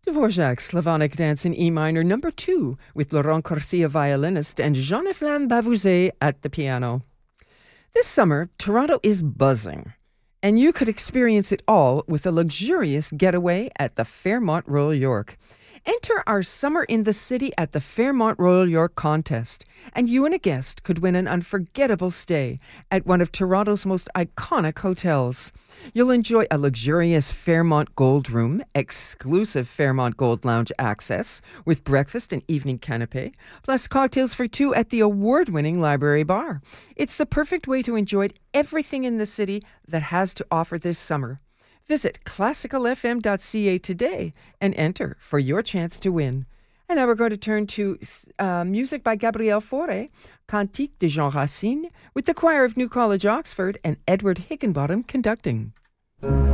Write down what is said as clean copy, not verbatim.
Dvorak's Slavonic Dance in E minor number 2 with Laurent Corsia violinist and Jean-Eflain Bavouzet at the piano. This summer, Toronto is buzzing, and you could experience it all with a luxurious getaway at the Fairmont Royal York. Enter our Summer in the City at the Fairmont Royal York contest, and you and a guest could win an unforgettable stay at one of Toronto's most iconic hotels. You'll enjoy a luxurious Fairmont Gold Room, exclusive Fairmont Gold Lounge access with breakfast and evening canapé, plus cocktails for two at the award-winning Library Bar. It's the perfect way to enjoy everything in the city that has to offer this summer. Visit classicalfm.ca today and enter for your chance to win. And now we're going to turn to music by Gabriel Fauré, Cantique de Jean Racine, with the choir of New College, Oxford, and Edward Higginbottom conducting.